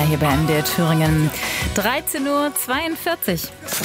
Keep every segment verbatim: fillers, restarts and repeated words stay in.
hier bei M D R Thüringen. dreizehn Uhr zweiundvierzig.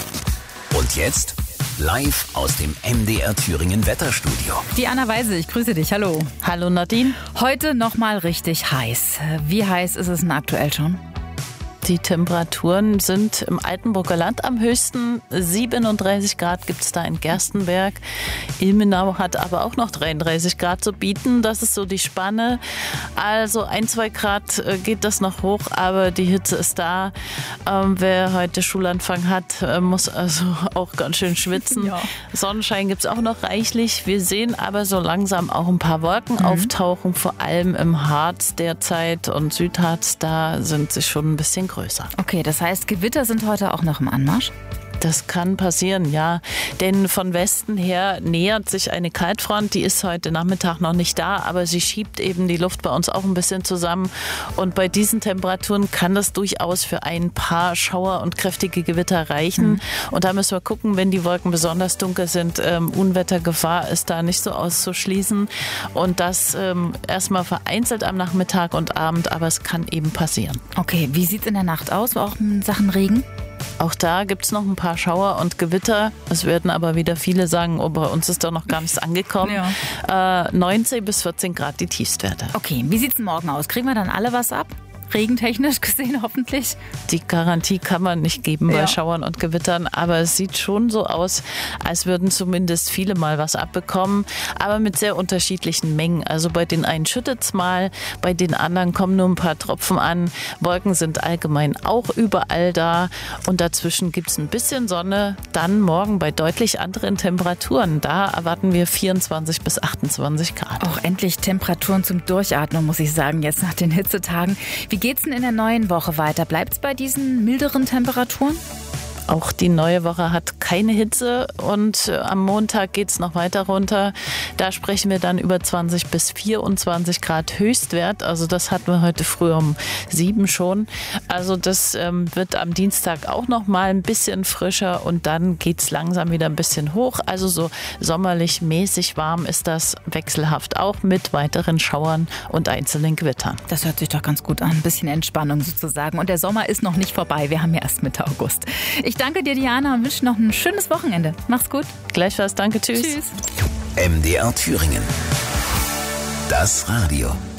Und jetzt live aus dem M D R Thüringen Wetterstudio. Die Anna Weise, ich grüße dich. Hallo. Hallo Nadine. Heute nochmal richtig heiß. Wie heiß ist es denn aktuell schon? Die Temperaturen sind im Altenburger Land am höchsten. siebenunddreißig Grad gibt es da in Gerstenberg. Ilmenau hat aber auch noch dreiunddreißig Grad zu bieten. Das ist so die Spanne. Also ein, zwei Grad geht das noch hoch, aber die Hitze ist da. Ähm, wer heute Schulanfang hat, muss also auch ganz schön schwitzen. Ja. Sonnenschein gibt es auch noch reichlich. Wir sehen aber so langsam auch ein paar Wolken mhm. auftauchen, vor allem im Harz derzeit und Südharz. Da sind sie schon ein bisschen größer. Okay, das heißt, Gewitter sind heute auch noch im Anmarsch? Das kann passieren, ja. Denn von Westen her nähert sich eine Kaltfront. Die ist heute Nachmittag noch nicht da, aber sie schiebt eben die Luft bei uns auch ein bisschen zusammen. Und bei diesen Temperaturen kann das durchaus für ein paar Schauer und kräftige Gewitter reichen. Mhm. Und da müssen wir gucken, wenn die Wolken besonders dunkel sind. Ähm, Unwettergefahr ist da nicht so auszuschließen. Und das ähm, erstmal vereinzelt am Nachmittag und Abend, aber es kann eben passieren. Okay, wie sieht es in der Nacht aus, auch in Sachen Regen? Auch da gibt es noch ein paar Schauer und Gewitter. Es werden aber wieder viele sagen, oh, bei uns ist doch noch gar nichts angekommen. Ja. Äh, neunzehn bis vierzehn Grad die Tiefstwerte. Okay, wie sieht es denn morgen aus? Kriegen wir dann alle was ab? Regentechnisch gesehen hoffentlich? Die Garantie kann man nicht geben bei ja. Schauern und Gewittern, aber es sieht schon so aus, als würden zumindest viele mal was abbekommen, aber mit sehr unterschiedlichen Mengen. Also bei den einen schüttet es mal, bei den anderen kommen nur ein paar Tropfen an. Wolken sind allgemein auch überall da und dazwischen gibt es ein bisschen Sonne. Dann morgen bei deutlich anderen Temperaturen. Da erwarten wir vierundzwanzig bis achtundzwanzig Grad. Auch endlich Temperaturen zum Durchatmen, muss ich sagen, jetzt nach den Hitzetagen. Wie geht's denn in der neuen Woche weiter? Bleibt's bei diesen milderen Temperaturen? Auch die neue Woche hat keine Hitze und am Montag geht es noch weiter runter. Da sprechen wir dann über zwanzig bis vierundzwanzig Grad Höchstwert. Also das hatten wir heute früh um sieben schon. Also das ähm, wird am Dienstag auch noch mal ein bisschen frischer und dann geht es langsam wieder ein bisschen hoch. Also so sommerlich mäßig warm ist das, wechselhaft auch mit weiteren Schauern und einzelnen Gewittern. Das hört sich doch ganz gut an. Ein bisschen Entspannung sozusagen. Und der Sommer ist noch nicht vorbei. Wir haben ja erst Mitte August. Ich Ich danke dir, Diana, und wünsche noch ein schönes Wochenende. Mach's gut. Gleichfalls, danke, tschüss. Tschüss. M D R Thüringen. Das Radio.